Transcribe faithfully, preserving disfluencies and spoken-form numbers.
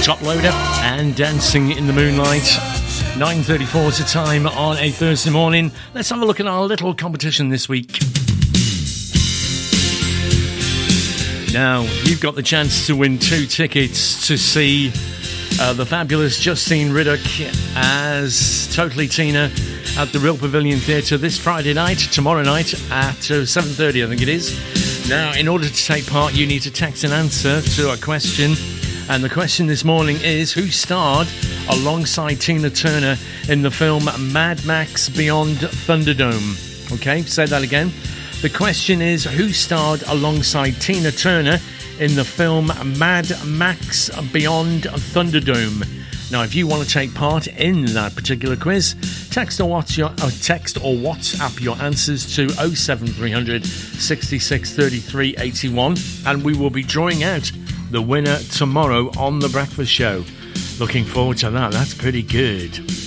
Top Loader and Dancing in the Moonlight. nine thirty-four is the time on a Thursday morning. Let's have a look at our little competition this week. Now, you've got the chance to win two tickets to see uh, the fabulous Justine Riddoch as Totally Tina at the Real Pavilion Theatre this Friday night, tomorrow night at uh, seven thirty, I think it is. Now, in order to take part, you need to text an answer to a question. And the question this morning is, who starred alongside Tina Turner in the film Mad Max Beyond Thunderdome? Okay, say that again. The question is, who starred alongside Tina Turner in the film Mad Max Beyond Thunderdome? Now, if you want to take part in that particular quiz, text or, what's your, or text or WhatsApp your answers to oh seven three hundred, sixty-six, thirty-three, eighty-one, and we will be drawing out the winner tomorrow on The Breakfast Show. Looking forward to that. That's pretty good.